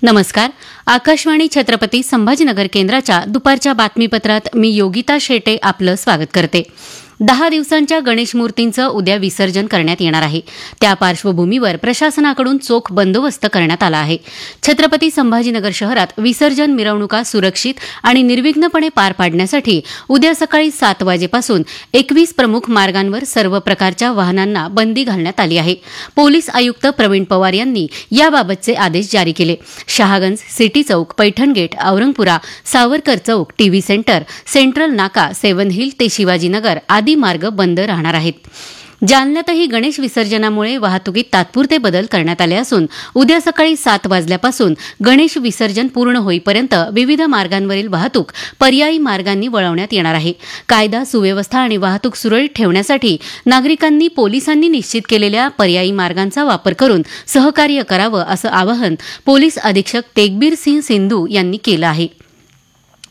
नमस्कार. आकाशवाणी छत्रपती संभाजीनगर केंद्राच्या दुपारच्या बातमीपत्रात मी योगिता शेटे आपलं स्वागत करते. 10 दिवसांच्या गणेश मूर्तींचं उद्या विसर्जन करण्यात येणार आहे. त्या पार्श्वभूमीवर प्रशासनाकडून चोख बंदोबस्त करण्यात आला आहे. छत्रपती संभाजीनगर शहरात विसर्जन मिरवणुका सुरक्षित आणि निर्विघ्नपणे पार पाडण्यासाठी उद्या सकाळी 7 वाजेपासून 21 प्रमुख मार्गांवर सर्व प्रकारच्या वाहनांना बंदी घालण्यात आली आहे. पोलीस आयुक्त प्रवीण पवार यांनी याबाबतचे आदेश जारी केले. शहागंज, सिटी चौक, पैठण गेट, औरंगपुरा, सावरकर चौक, टीव्ही सेंटर, सेंट्रल नाका, 7 हिल ते शिवाजीनगर आदी मार्ग बंद राहणार आहेत. जालन्यातही गणेश विसर्जनामुळे वाहतुकीत तात्पुरते बदल करण्यात आले असून उद्या सकाळी 7 वाजल्यापासून गणेश विसर्जन पूर्ण होईपर्यंत विविध मार्गांवरील वाहतूक पर्यायी मार्गांनी वळवण्यात येणार आहे. कायदा, सुव्यवस्था आणि वाहतूक सुरळीत ठेवण्यासाठी नागरिकांनी पोलिसांनी निश्चित केलेल्या पर्यायी मार्गांचा वापर करून सहकार्य करावं असं आवाहन पोलीस अधीक्षक तेगबीर सिंह सिंधू यांनी केलं आहे.